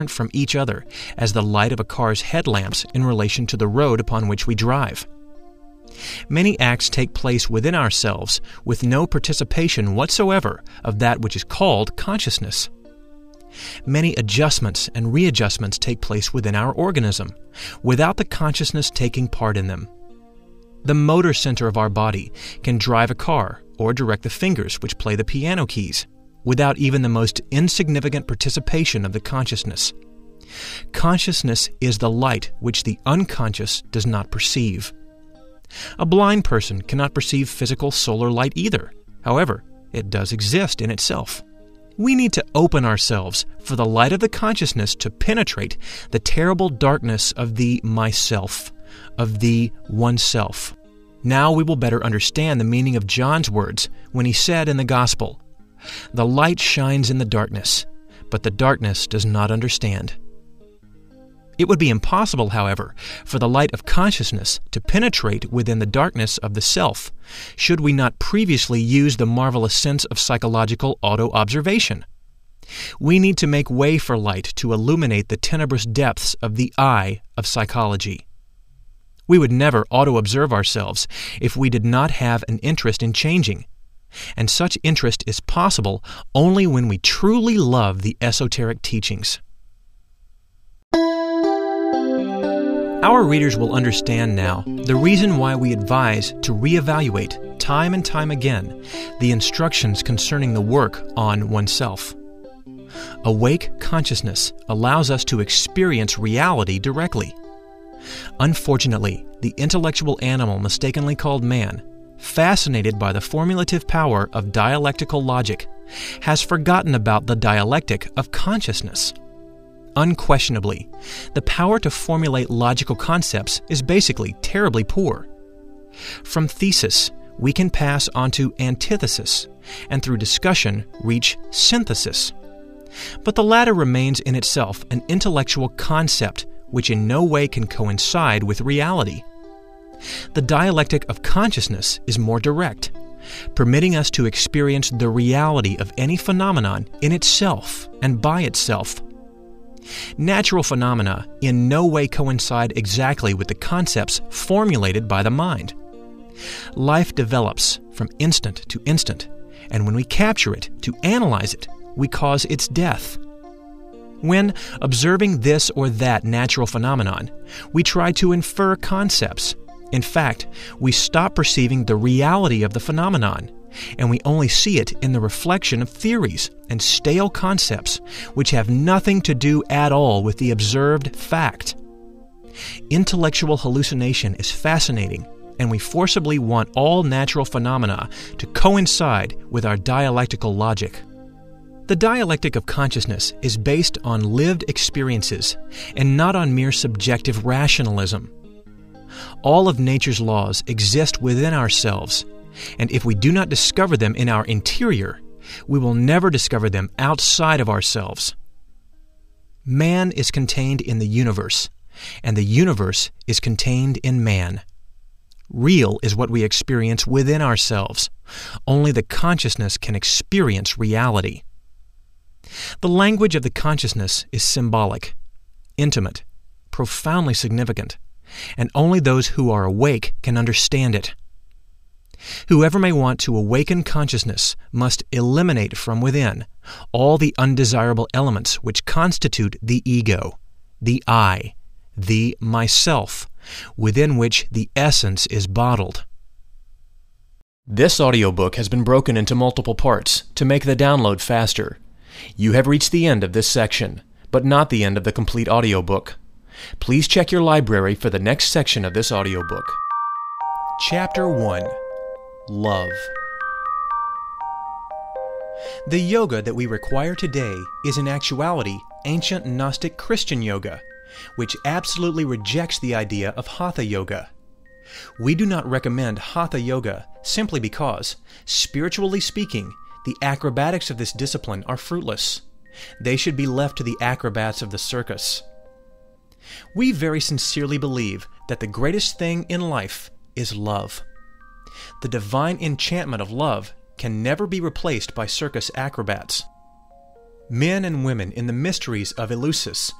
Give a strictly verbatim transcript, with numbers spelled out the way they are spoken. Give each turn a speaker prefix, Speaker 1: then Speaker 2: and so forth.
Speaker 1: from each other as the light of a car's headlamps in relation to the road upon which we drive. Many acts take place within ourselves with no participation whatsoever of that which is called consciousness. Many adjustments and readjustments take place within our organism, without the consciousness taking part in them. The motor center of our body can drive a car or direct the fingers which play the piano keys, without even the most insignificant participation of the consciousness. Consciousness is the light which the unconscious does not perceive. A blind person cannot perceive physical solar light either. However, it does exist in itself. We need to open ourselves for the light of the consciousness to penetrate the terrible darkness of the myself, of the oneself. Now we will better understand the meaning of John's words when he said in the Gospel, "The light shines in the darkness, but the darkness does not understand." It would be impossible, however, for the light of consciousness to penetrate within the darkness of the self, should we not previously use the marvelous sense of psychological auto-observation. We need to make way for light to illuminate the tenebrous depths of the eye of psychology. We would never auto-observe ourselves if we did not have an interest in changing, and such interest is possible only when we truly love the esoteric teachings. Our readers will understand now the reason why we advise to reevaluate time and time again the instructions concerning the work on oneself. Awake consciousness allows us to experience reality directly. Unfortunately, the intellectual animal mistakenly called man, fascinated by the formulative power of dialectical logic, has forgotten about the dialectic of consciousness. Unquestionably, the power to formulate logical concepts is basically terribly poor. From thesis, we can pass on to antithesis, and through discussion reach synthesis. But the latter remains in itself an intellectual concept which in no way can coincide with reality. The dialectic of consciousness is more direct, permitting us to experience the reality of any phenomenon in itself and by itself. Natural phenomena in no way coincide exactly with the concepts formulated by the mind. Life develops from instant to instant, and when we capture it to analyze it, we cause its death. When observing this or that natural phenomenon, we try to infer concepts. In fact, we stop perceiving the reality of the phenomenon, and we only see it in the reflection of theories and stale concepts which have nothing to do at all with the observed fact. Intellectual hallucination is fascinating, and we forcibly want all natural phenomena to coincide with our dialectical logic. The dialectic of consciousness is based on lived experiences and not on mere subjective rationalism. All of nature's laws exist within ourselves, and if we do not discover them in our interior, we will never discover them outside of ourselves. Man is contained in the universe, and the universe is contained in man. Real is what we experience within ourselves. Only the consciousness can experience reality. The language of the consciousness is symbolic, intimate, profoundly significant, and only those who are awake can understand it. Whoever may want to awaken consciousness must eliminate from within all the undesirable elements which constitute the ego, the I, the myself, within which the essence is bottled. This audiobook has been broken into multiple parts to make the download faster. You have reached the end of this section, but not the end of the complete audiobook. Please check your library for the next section of this audiobook. Chapter one. Love. The yoga that we require today is in actuality ancient Gnostic Christian yoga, which absolutely rejects the idea of Hatha yoga. We do not recommend Hatha yoga simply because, spiritually speaking, the acrobatics of this discipline are fruitless. They should be left to the acrobats of the circus. We very sincerely believe that the greatest thing in life is love. The divine enchantment of love can never be replaced by circus acrobats. men and women in the mysteries of Eleusis,